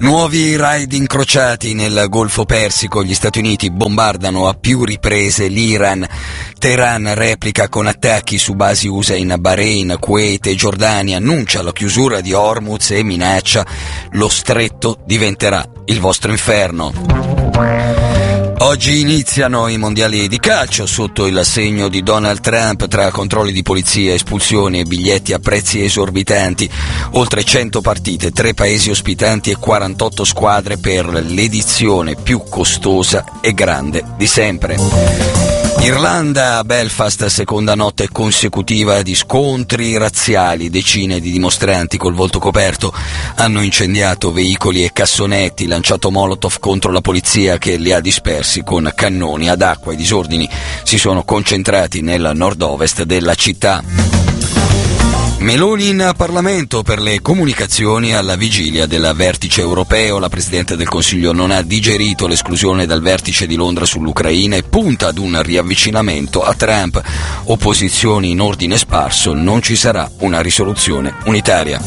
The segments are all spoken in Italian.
Nuovi raid incrociati nel Golfo Persico, gli Stati Uniti bombardano a più riprese l'Iran, Teheran replica con attacchi su basi USA in Bahrain, Kuwait e Giordania, annuncia la chiusura di Hormuz e minaccia lo stretto diventerà il vostro inferno. Oggi iniziano i mondiali di calcio sotto il segno di Donald Trump, tra controlli di polizia, espulsioni e biglietti a prezzi esorbitanti. Oltre 100 partite, 3 paesi ospitanti e 48 squadre per l'edizione più costosa e grande di sempre. Irlanda, a Belfast, seconda notte consecutiva di scontri razziali. Decine di dimostranti col volto coperto hanno incendiato veicoli e cassonetti, lanciato molotov contro la polizia che li ha dispersi con cannoni ad acqua. I disordini si sono concentrati nel nord-ovest della città. Meloni in Parlamento per le comunicazioni alla vigilia del vertice europeo. La Presidente del Consiglio non ha digerito l'esclusione dal vertice di Londra sull'Ucraina e punta ad un riavvicinamento a Trump. Opposizioni in ordine sparso, non ci sarà una risoluzione unitaria.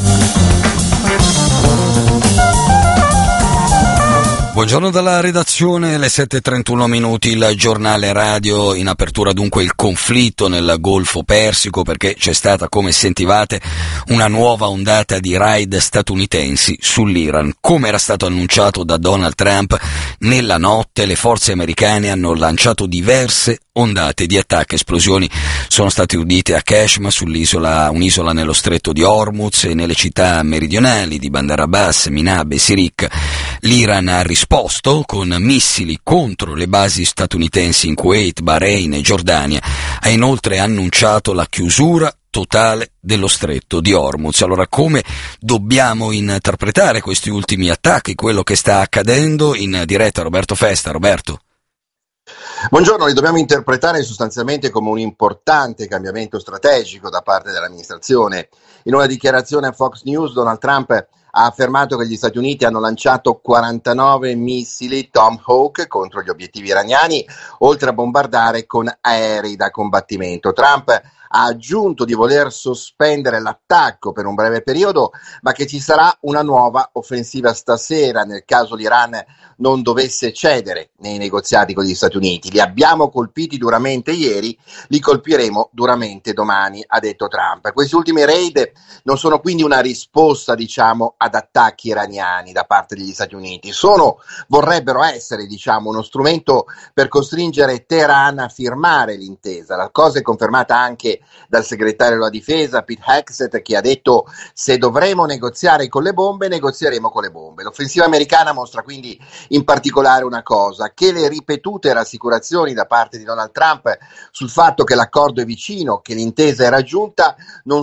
Buongiorno dalla redazione, le 7:31 minuti, il giornale radio. In apertura dunque il conflitto nel Golfo Persico, perché c'è stata, come sentivate, una nuova ondata di raid statunitensi sull'Iran. Come era stato annunciato da Donald Trump, nella notte le forze americane hanno lanciato diverse ondate di attacchi. Esplosioni sono state udite a Kashmir, sull'isola, un'isola nello stretto di Hormuz, e nelle città meridionali di Bandar Abbas, Minab e Sirik. L'Iran ha risposto con missili contro le basi statunitensi in Kuwait, Bahrain e Giordania. Ha inoltre annunciato la chiusura totale dello stretto di Hormuz. Allora, come dobbiamo interpretare questi ultimi attacchi, quello che sta accadendo? In diretta Roberto Festa. Roberto. Buongiorno, li dobbiamo interpretare sostanzialmente come un importante cambiamento strategico da parte dell'amministrazione. In una dichiarazione a Fox News, Donald Trump ha affermato che gli Stati Uniti hanno lanciato 49 missili Tomahawk contro gli obiettivi iraniani, oltre a bombardare con aerei da combattimento. Trump ha aggiunto di voler sospendere l'attacco per un breve periodo, ma che ci sarà una nuova offensiva stasera nel caso l'Iran non dovesse cedere nei negoziati con gli Stati Uniti. Li abbiamo colpiti duramente ieri, li colpiremo duramente domani, ha detto Trump. Questi ultimi raid non sono quindi una risposta, ad attacchi iraniani da parte degli Stati Uniti, vorrebbero essere, uno strumento per costringere Teheran a firmare l'intesa. La cosa è confermata anche dal segretario della difesa Pete Hegseth, che ha detto: se dovremo negoziare con le bombe, negozieremo con le bombe. L'offensiva americana mostra quindi in particolare una cosa, che le ripetute rassicurazioni da parte di Donald Trump sul fatto che l'accordo è vicino, che l'intesa è raggiunta,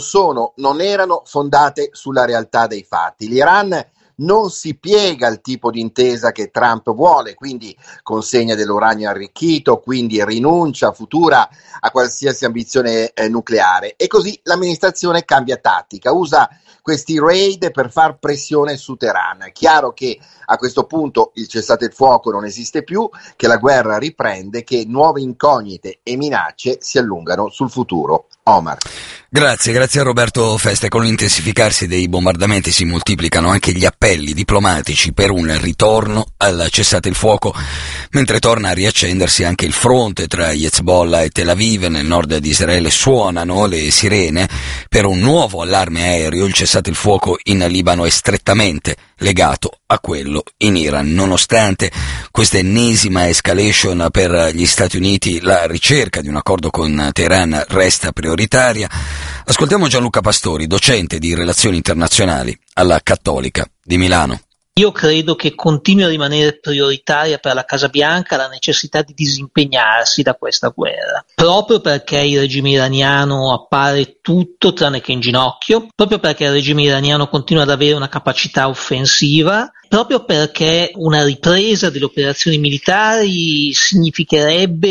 non erano fondate sulla realtà dei fatti. L'Iran non si piega al tipo di intesa che Trump vuole, quindi consegna dell'uranio arricchito, quindi rinuncia futura a qualsiasi ambizione nucleare, e così l'amministrazione cambia tattica, usa questi raid per far pressione su Teheran. È chiaro che a questo punto il cessate il fuoco non esiste più, che la guerra riprende, che nuove incognite e minacce si allungano sul futuro. Omar. Grazie a Roberto Festa. Con l'intensificarsi dei bombardamenti si moltiplicano anche gli appelli diplomatici per un ritorno al cessate il fuoco, mentre torna a riaccendersi anche il fronte tra Hezbollah e Tel Aviv. Nel nord di Israele suonano le sirene per un nuovo allarme aereo. Il cessate il fuoco in Libano è strettamente legato a quello in Iran. Nonostante questa ennesima escalation per gli Stati Uniti, la ricerca di un accordo con Teheran resta prioritaria. Ascoltiamo Gianluca Pastori, docente di relazioni internazionali alla Cattolica di Milano. Io credo che continui a rimanere prioritaria per la Casa Bianca la necessità di disimpegnarsi da questa guerra, proprio perché il regime iraniano appare tutto tranne che in ginocchio, proprio perché il regime iraniano continua ad avere una capacità offensiva, proprio perché una ripresa delle operazioni militari significherebbe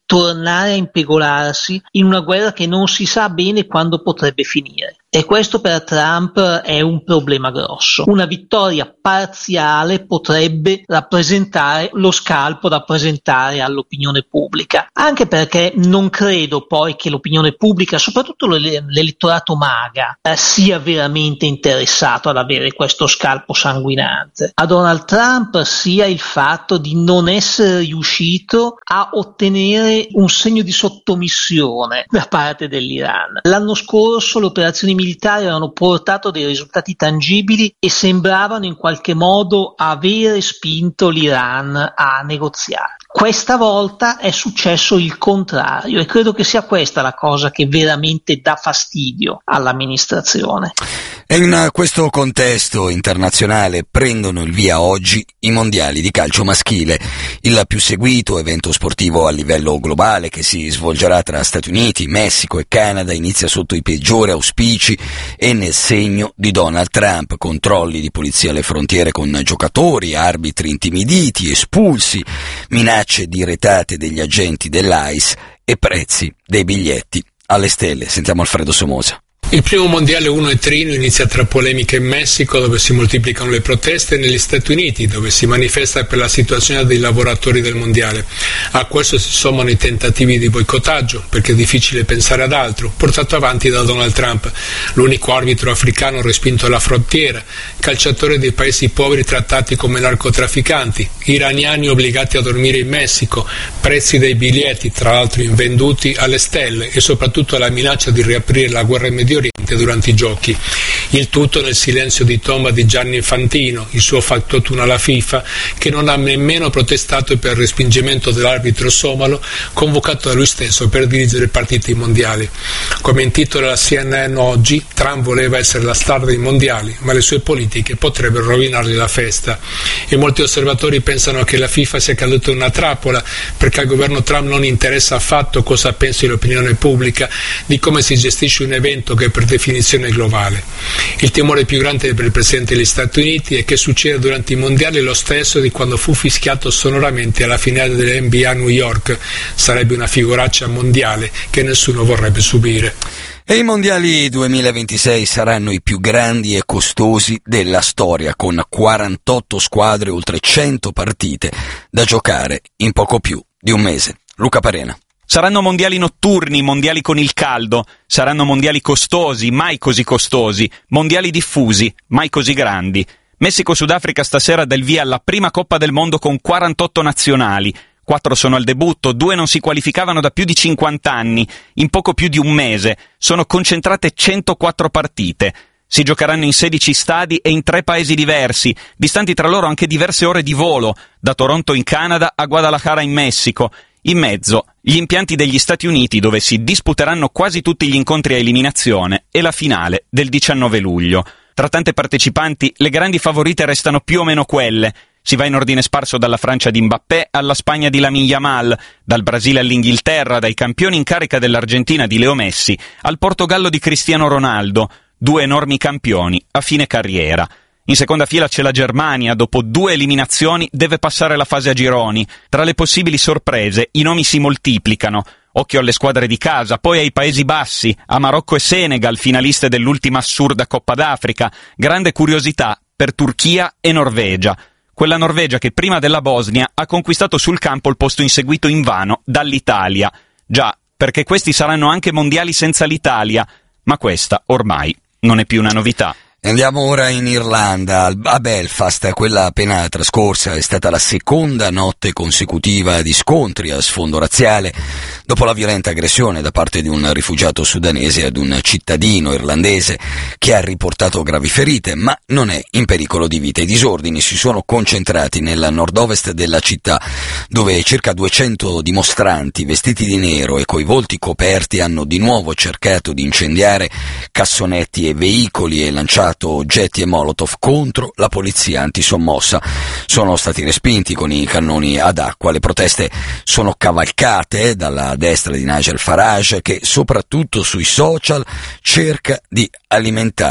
tornare a impegolarsi in una guerra che non si sa bene quando potrebbe finire. E questo per Trump è un problema grosso. Una vittoria parziale potrebbe rappresentare lo scalpo da presentare all'opinione pubblica, anche perché non credo poi che l'opinione pubblica, soprattutto l'elettorato MAGA, sia veramente interessato ad avere questo scalpo sanguinante. A Donald Trump sia il fatto di non essere riuscito a ottenere un segno di sottomissione da parte dell'Iran. L'anno scorso le operazioni militari avevano portato dei risultati tangibili e sembravano in qualche modo avere spinto l'Iran a negoziare. Questa volta è successo il contrario e credo che sia questa la cosa che veramente dà fastidio all'amministrazione. E in questo contesto internazionale prendono il via oggi i mondiali di calcio maschile, il più seguito evento sportivo a livello globale che si svolgerà tra Stati Uniti, Messico e Canada, inizia sotto i peggiori auspici e nel segno di Donald Trump, controlli di polizia alle frontiere con giocatori, arbitri intimiditi, espulsi, minacce di retate degli agenti dell'ICE e prezzi dei biglietti alle stelle. Sentiamo Alfredo Somoza. Il primo mondiale 1 e trino inizia tra polemiche in Messico, dove si moltiplicano le proteste, e negli Stati Uniti, dove si manifesta per la situazione dei lavoratori del mondiale. A questo si sommano i tentativi di boicottaggio, perché è difficile pensare ad altro, portato avanti da Donald Trump, l'unico arbitro africano respinto alla frontiera, calciatori dei paesi poveri trattati come narcotrafficanti, iraniani obbligati a dormire in Messico, prezzi dei biglietti, tra l'altro invenduti alle stelle, e soprattutto la minaccia di riaprire la guerra in Medio Oriente durante i giochi. Il tutto nel silenzio di tomba di Gianni Infantino, il suo factotum alla FIFA, che non ha nemmeno protestato per il respingimento dell'arbitro somalo convocato da lui stesso per dirigere i partiti mondiali. Come intitola la CNN oggi, Trump voleva essere la star dei mondiali, ma le sue politiche potrebbero rovinargli la festa. E molti osservatori pensano che la FIFA sia caduta in una trappola, perché al governo Trump non interessa affatto cosa pensi l'opinione pubblica di come si gestisce un evento che per definizione è globale. Il timore più grande per il Presidente degli Stati Uniti è che succeda durante i mondiali lo stesso di quando fu fischiato sonoramente alla finale dell'NBA a New York. Sarebbe una figuraccia mondiale che nessuno vorrebbe subire. E i mondiali 2026 saranno i più grandi e costosi della storia, con 48 squadre e oltre 100 partite da giocare in poco più di un mese. Luca Parena. Saranno mondiali notturni, mondiali con il caldo, saranno mondiali costosi, mai così costosi, mondiali diffusi, mai così grandi. Messico-Sudafrica stasera dà il via alla prima Coppa del Mondo con 48 nazionali. 4 sono al debutto, 2 non si qualificavano da più di 50 anni. In poco più di un mese sono concentrate 104 partite. Si giocheranno in 16 stadi e in 3 paesi diversi, distanti tra loro anche diverse ore di volo, da Toronto in Canada a Guadalajara in Messico. In mezzo, gli impianti degli Stati Uniti, dove si disputeranno quasi tutti gli incontri a eliminazione, e la finale del 19 luglio. Tra tante partecipanti, le grandi favorite restano più o meno quelle. Si va in ordine sparso dalla Francia di Mbappé alla Spagna di Lamine Yamal, dal Brasile all'Inghilterra, dai campioni in carica dell'Argentina di Leo Messi, al Portogallo di Cristiano Ronaldo, 2 enormi campioni a fine carriera. In seconda fila c'è la Germania, dopo 2 eliminazioni deve passare la fase a gironi. Tra le possibili sorprese i nomi si moltiplicano. Occhio alle squadre di casa, poi ai Paesi Bassi, a Marocco e Senegal, finaliste dell'ultima assurda Coppa d'Africa. Grande curiosità per Turchia e Norvegia. Quella Norvegia che prima della Bosnia ha conquistato sul campo il posto inseguito invano dall'Italia. Già, perché questi saranno anche mondiali senza l'Italia, ma questa ormai non è più una novità. Andiamo ora in Irlanda, a Belfast. Quella appena trascorsa è stata la seconda notte consecutiva di scontri a sfondo razziale dopo la violenta aggressione da parte di un rifugiato sudanese ad un cittadino irlandese che ha riportato gravi ferite, ma non è in pericolo di vita. I disordini si sono concentrati nel nord-ovest della città, dove circa 200 dimostranti vestiti di nero e coi volti coperti hanno di nuovo cercato di incendiare cassonetti e veicoli e lanciato oggetti e molotov contro la polizia antisommossa. Sono stati respinti con i cannoni ad acqua. Le proteste sono cavalcate dalla destra di Nigel Farage, che soprattutto sui social cerca di alimentare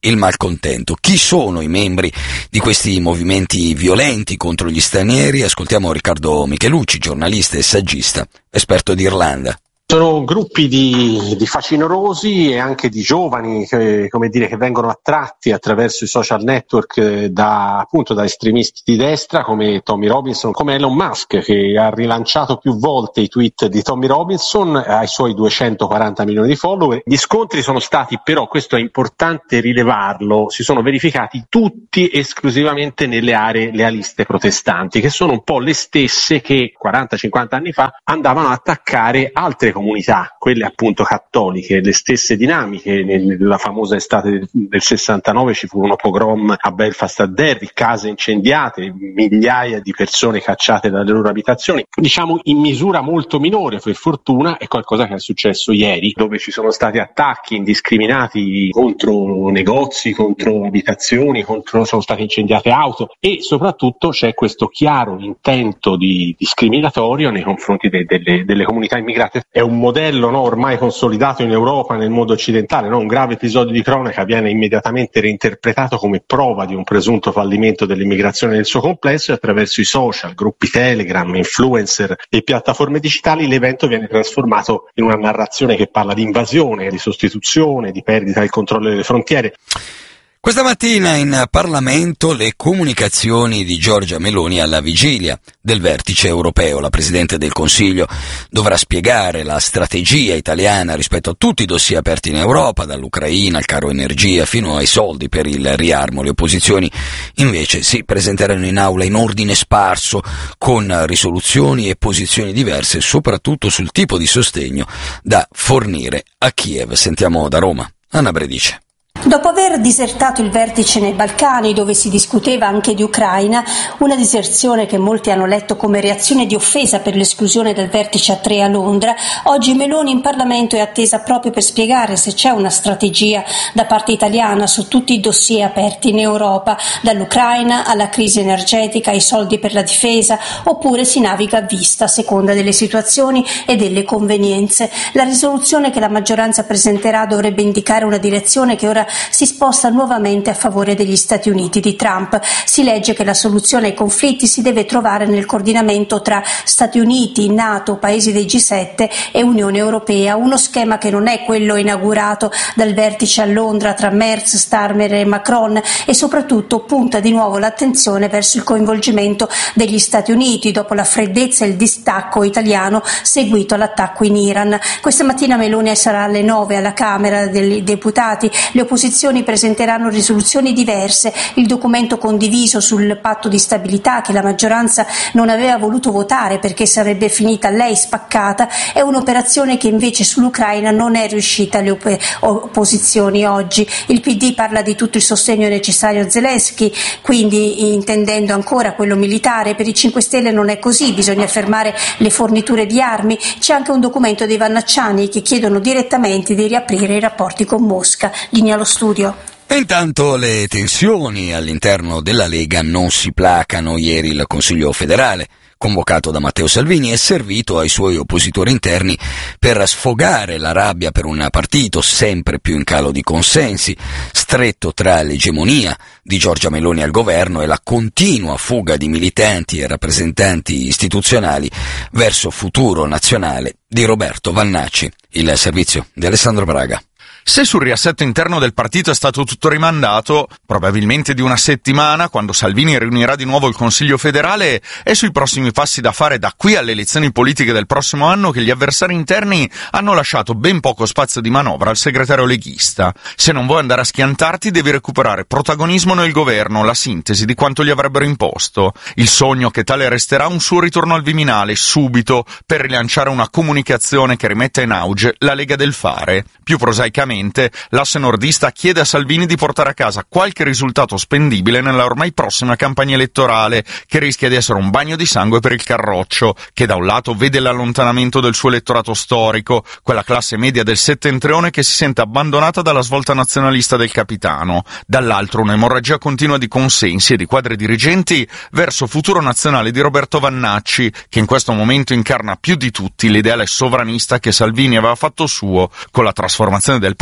il malcontento. Chi sono i membri di questi movimenti violenti contro gli stranieri? Ascoltiamo Riccardo Michelucci, giornalista e saggista, esperto d'Irlanda. Sono gruppi di facinorosi e anche di giovani che vengono attratti attraverso i social network da estremisti di destra come Tommy Robinson, come Elon Musk, che ha rilanciato più volte i tweet di Tommy Robinson ai suoi 240 milioni di follower. Gli scontri sono stati, però questo è importante rilevarlo, si sono verificati tutti esclusivamente nelle aree lealiste protestanti, che sono un po' le stesse che 40-50 anni fa andavano a attaccare altre comunità, quelle appunto cattoliche, le stesse dinamiche. Nella famosa estate del 69 ci furono pogrom a Belfast a Derry, case incendiate, migliaia di persone cacciate dalle loro abitazioni, diciamo in misura molto minore per fortuna. È qualcosa che è successo ieri, dove ci sono stati attacchi indiscriminati contro negozi, contro abitazioni, sono state incendiate auto, e soprattutto c'è questo chiaro intento discriminatorio nei confronti delle comunità immigrate. È un modello ormai consolidato in Europa, nel mondo occidentale, un grave episodio di cronaca viene immediatamente reinterpretato come prova di un presunto fallimento dell'immigrazione nel suo complesso, e attraverso i social, gruppi Telegram, influencer e piattaforme digitali l'evento viene trasformato in una narrazione che parla di invasione, di sostituzione, di perdita del controllo delle frontiere. Questa mattina in Parlamento le comunicazioni di Giorgia Meloni alla vigilia del vertice europeo. La Presidente del Consiglio dovrà spiegare la strategia italiana rispetto a tutti i dossier aperti in Europa, dall'Ucraina al caro energia fino ai soldi per il riarmo. Le opposizioni invece si presenteranno in aula in ordine sparso, con risoluzioni e posizioni diverse, soprattutto sul tipo di sostegno da fornire a Kiev. Sentiamo da Roma Anna Bredice. Dopo aver disertato il vertice nei Balcani, dove si discuteva anche di Ucraina, una diserzione che molti hanno letto come reazione di offesa per l'esclusione del vertice a 3 a Londra, oggi Meloni in Parlamento è attesa proprio per spiegare se c'è una strategia da parte italiana su tutti i dossier aperti in Europa, dall'Ucraina alla crisi energetica ai soldi per la difesa, oppure si naviga a vista a seconda delle situazioni e delle convenienze. La risoluzione che la maggioranza presenterà dovrebbe indicare una direzione che ora si sposta nuovamente a favore degli Stati Uniti di Trump. Si legge che la soluzione ai conflitti si deve trovare nel coordinamento tra Stati Uniti, NATO, paesi dei G7 e Unione Europea, uno schema che non è quello inaugurato dal vertice a Londra tra Merz, Starmer e Macron, e soprattutto punta di nuovo l'attenzione verso il coinvolgimento degli Stati Uniti dopo la freddezza e il distacco italiano seguito all'attacco in Iran. Questa mattina Meloni sarà alle 9 alla Camera dei Deputati. Le opposizioni presenteranno risoluzioni diverse. Il documento condiviso sul patto di stabilità, che la maggioranza non aveva voluto votare perché sarebbe finita lei spaccata, è un'operazione che invece sull'Ucraina non è riuscita alle opposizioni oggi. Il PD parla di tutto il sostegno necessario a Zelensky, quindi intendendo ancora quello militare. Per i 5 Stelle non è così, bisogna fermare le forniture di armi. C'è anche un documento dei Vannacciani che chiedono direttamente di riaprire i rapporti con Mosca. Linea allo studio. E intanto le tensioni all'interno della Lega non si placano. Ieri il Consiglio federale, convocato da Matteo Salvini, è servito ai suoi oppositori interni per sfogare la rabbia per un partito sempre più in calo di consensi, stretto tra l'egemonia di Giorgia Meloni al governo e la continua fuga di militanti e rappresentanti istituzionali verso Futuro Nazionale di Roberto Vannacci. Il servizio di Alessandro Braga. Se sul riassetto interno del partito è stato tutto rimandato, probabilmente di una settimana, quando Salvini riunirà di nuovo il Consiglio federale, è sui prossimi passi da fare da qui alle elezioni politiche del prossimo anno che gli avversari interni hanno lasciato ben poco spazio di manovra al segretario leghista. Se non vuoi andare a schiantarti, devi recuperare protagonismo nel governo, la sintesi di quanto gli avrebbero imposto. Il sogno che tale resterà un suo ritorno al Viminale, subito, per rilanciare una comunicazione che rimetta in auge la Lega del Fare. Più prosaicamente, l'asse nordista chiede a Salvini di portare a casa qualche risultato spendibile nella ormai prossima campagna elettorale, che rischia di essere un bagno di sangue per il Carroccio, che da un lato vede l'allontanamento del suo elettorato storico, quella classe media del settentrione che si sente abbandonata dalla svolta nazionalista del capitano, dall'altro un'emorragia continua di consensi e di quadri dirigenti verso Futuro Nazionale di Roberto Vannacci, che in questo momento incarna più di tutti l'ideale sovranista che Salvini aveva fatto suo con la trasformazione del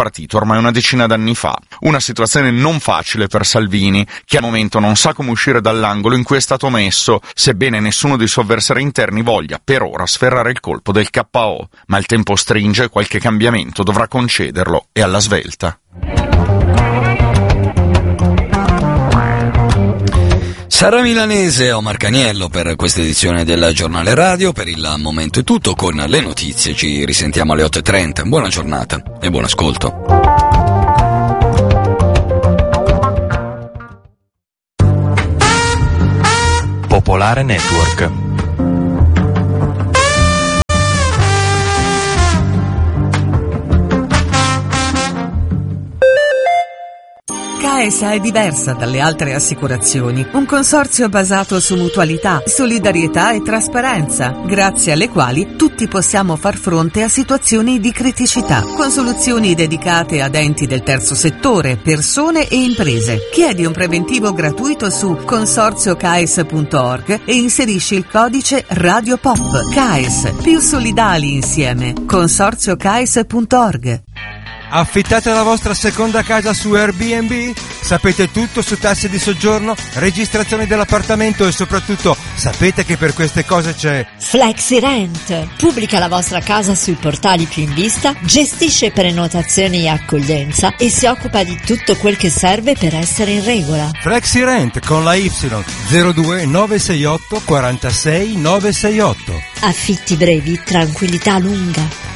partito ormai una decina d'anni fa. Una situazione non facile per Salvini, che al momento non sa come uscire dall'angolo in cui è stato messo, sebbene nessuno dei suoi avversari interni voglia per ora sferrare il colpo del KO. Ma il tempo stringe e qualche cambiamento dovrà concederlo, e alla svelta. Sara Milanese e Omar Caniello per questa edizione del Giornale Radio. Per il momento è tutto, con le notizie ci risentiamo alle 8:30. Buona giornata e buon ascolto. Popolare Network. CAES è diversa dalle altre assicurazioni, un consorzio basato su mutualità, solidarietà e trasparenza, grazie alle quali tutti possiamo far fronte a situazioni di criticità, con soluzioni dedicate ad enti del terzo settore, persone e imprese. Chiedi un preventivo gratuito su consorziocaes.org e inserisci il codice Radio Pop. CAES, più solidali insieme. consorziocaes.org. Affittate la vostra seconda casa su Airbnb? Sapete tutto su tasse di soggiorno, registrazione dell'appartamento e soprattutto sapete che per queste cose c'è FlexiRent. Pubblica la vostra casa sui portali più in vista, gestisce prenotazioni e accoglienza e si occupa di tutto quel che serve per essere in regola. FlexiRent con la Y 02 968 46 968. Affitti brevi, tranquillità lunga.